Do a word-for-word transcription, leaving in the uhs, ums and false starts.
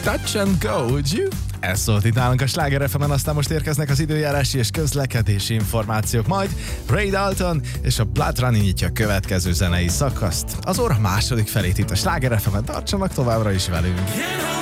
Touch and Go, would you? Ez szólt itt nálunk a Sláger ef emen, aztán most érkeznek az időjárási és közlekedési információk, majd Ray Dalton és a Blood Run nyitja a következő zenei szakaszt. Az óra második felét itt a Sláger ef emen, tartsanak továbbra is velünk!